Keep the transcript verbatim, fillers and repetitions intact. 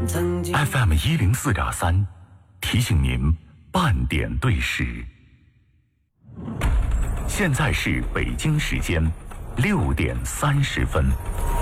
F M 一零四点三，提醒您半点对时。现在是北京时间六点三十分。